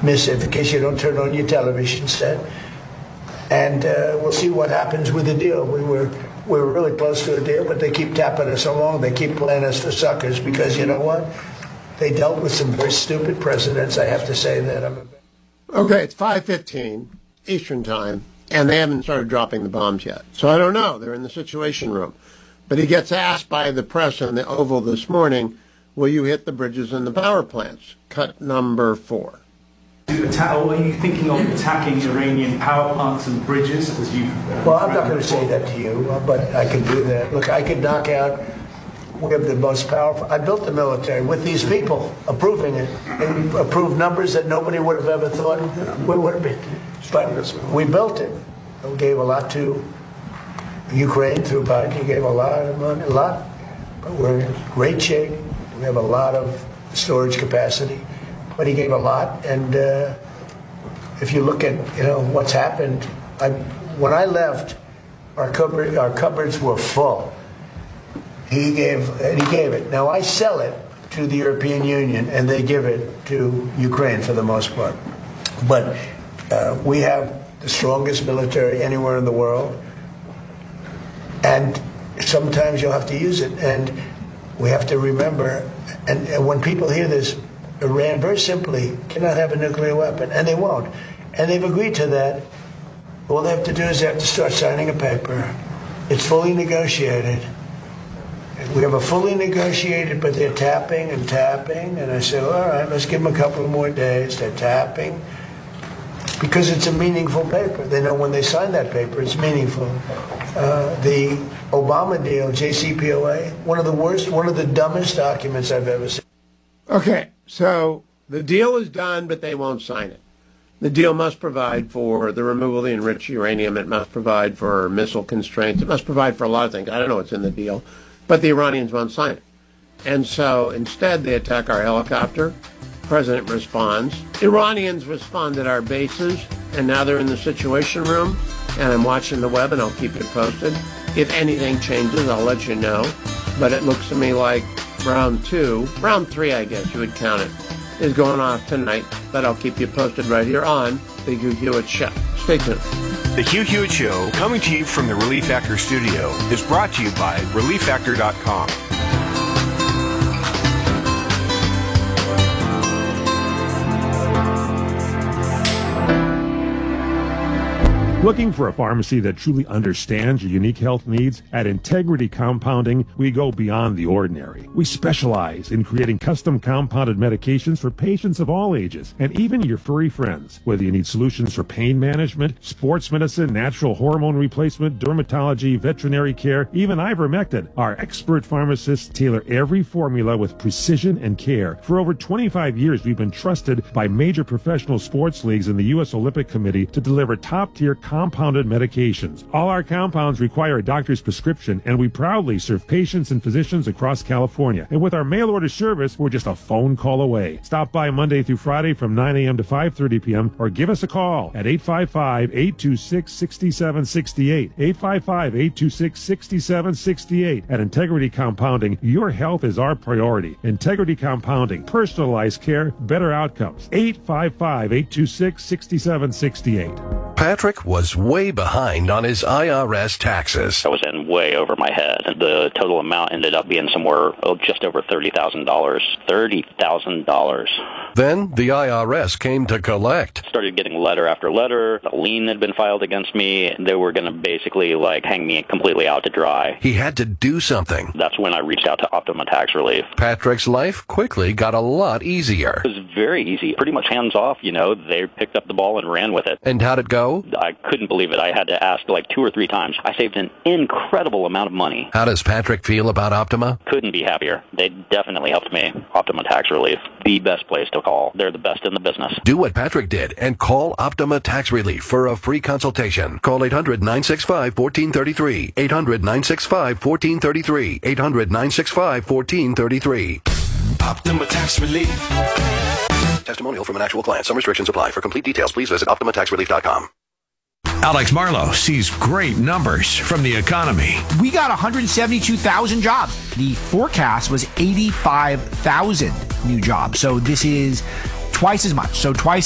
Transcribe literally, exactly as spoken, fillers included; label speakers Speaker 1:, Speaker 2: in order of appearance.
Speaker 1: miss it in case you don't turn on your television set. And uh, we'll see what happens with the deal. We were we were really close to a deal, but they keep tapping us along. They keep playing us for suckers because, you know what? They dealt with some very stupid precedents. I have to say that. I'm a...
Speaker 2: Okay, it's five fifteen Eastern Time, and they haven't started dropping the bombs yet. So I don't know. They're in the Situation Room. But he gets asked by the press in the Oval this morning, will you hit the bridges and the power plants? Cut number four.
Speaker 3: Attack, or are you thinking of attacking Iranian power plants and bridges? As you, uh,
Speaker 1: well, I'm not going to say that to you, but I can do that. Look, I can knock out. We have the most powerful. I built the military with these people approving it. And we approved numbers that nobody would have ever thought would, would have been. But we built it. We gave a lot to Ukraine through Biden. He gave a lot of money, a lot. But we're in great shape. We have a lot of storage capacity. But he gave a lot, and uh, if you look at you know what's happened, I, when I left, our cupboard, our cupboards were full. He gave, and he gave it. Now I sell it to the European Union, and they give it to Ukraine for the most part. But uh, we have the strongest military anywhere in the world, and sometimes you'll have to use it, and we have to remember. And, and when people hear this. Iran, very simply, cannot have a nuclear weapon, and they won't. And they've agreed to that. All they have to do is they have to start signing a paper. It's fully negotiated. We have a fully negotiated, but they're tapping and tapping. And I said, all right, let's give them a couple more days. They're tapping. Because it's a meaningful paper. They know when they sign that paper, it's meaningful. Uh, the Obama deal, J C P O A, one of the worst, one of the dumbest documents I've ever seen.
Speaker 2: Okay, so the deal is done, but they won't sign it. The deal must provide for the removal of the enriched uranium. It must provide for missile constraints. It must provide for a lot of things. I don't know what's in the deal, but the Iranians won't sign it. And so instead they attack our helicopter. The president responds. Iranians respond at our bases, and now they're in the Situation Room, and I'm watching the web, and I'll keep you posted. If anything changes, I'll let you know. But it looks to me like round two, round three, I guess you would count it, is going off tonight, but I'll keep you posted right here on The Hugh Hewitt Show. Stay tuned.
Speaker 4: The Hugh Hewitt Show, coming to you from the Relief Factor studio, is brought to you by relief factor dot com.
Speaker 5: Looking for a pharmacy that truly understands your unique health needs? At Integrity Compounding, we go beyond the ordinary. We specialize in creating custom compounded medications for patients of all ages, and even your furry friends. Whether you need solutions for pain management, sports medicine, natural hormone replacement, dermatology, veterinary care, even ivermectin, our expert pharmacists tailor every formula with precision and care. For over twenty-five years, we've been trusted by major professional sports leagues and the U S Olympic Committee to deliver top-tier compounded medications. All our compounds require a doctor's prescription, and we proudly serve patients and physicians across California. And with our mail order service, we're just a phone call away. Stop by Monday through Friday from nine a.m. to five thirty p.m. or give us a call at eight five five, eight two six, six seven six eight. eight five five, eight two six, six seven six eight. At Integrity Compounding, your health is our priority. Integrity Compounding, personalized care, better outcomes. eight five five, eight two six, six seven six eight.
Speaker 4: Patrick was way behind on his I R S taxes.
Speaker 6: I was in way over my head. The total amount ended up being somewhere oh, just over thirty thousand dollars. thirty thousand dollars.
Speaker 4: Then the I R S came to collect.
Speaker 6: Started getting letter after letter. A lien had been filed against me. They were going to basically like hang me completely out to dry.
Speaker 4: He had to do something.
Speaker 6: That's when I reached out to Optima Tax Relief.
Speaker 4: Patrick's life quickly got a lot easier.
Speaker 6: It was very easy. Pretty much hands off, you know. They picked up the ball and ran with it.
Speaker 4: And how'd it go?
Speaker 6: I couldn't believe it. I had to ask like two or three times. I saved an incredible amount of money.
Speaker 4: How does Patrick feel about Optima?
Speaker 6: Couldn't be happier. They definitely helped me. Optima Tax Relief, the best place to call. They're the best in the business.
Speaker 4: Do what Patrick did and call Optima Tax Relief for a free consultation. Call eight hundred, nine six five, one four three three. eight hundred, nine six five, one four three three. eight hundred, nine six five, one four three three.
Speaker 7: Optima Tax Relief.
Speaker 4: Testimonial from an actual client. Some restrictions apply. For complete details, please visit optima tax relief dot com.
Speaker 8: Alex Marlow sees great numbers from the economy.
Speaker 9: We got one hundred seventy-two thousand jobs. The forecast was eighty-five thousand new jobs. So this is twice as much. So twice